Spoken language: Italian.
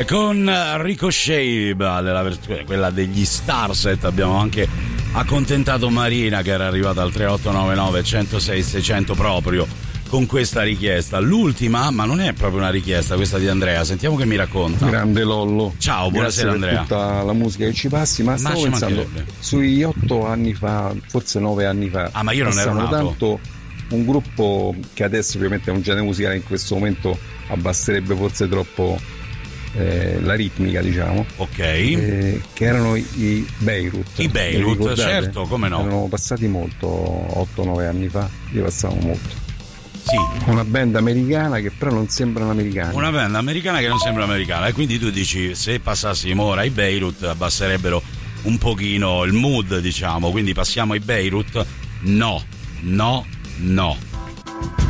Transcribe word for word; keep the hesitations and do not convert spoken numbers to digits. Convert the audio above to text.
E con Ricochet, della versione, quella degli Starset, abbiamo anche accontentato Marina, che era arrivata al tre otto nove nove uno zero sei sei zero zero proprio con questa richiesta. L'ultima, ma non è proprio una richiesta questa di Andrea, sentiamo che mi racconta. Grande Lollo, ciao, buonasera grazie Andrea. Per tutta la musica che ci passi, ma, ma stavo pensando sui otto anni fa, forse nove anni fa. Ah, ma io non ero nato. Tanto un gruppo che adesso ovviamente è un genere musicale in questo momento abbasserebbe forse troppo eh, la ritmica, diciamo. Ok. Eh, che erano i Beirut. I Beirut, certo, come no. Erano passati molto, otto nove anni fa, li passavano molto. Sì. Una band americana che però non sembrano americani. Una band americana che non sembra americana, e quindi tu dici, se passassimo ora ai Beirut abbasserebbero un pochino il mood, diciamo, quindi passiamo ai Beirut? No, no, no.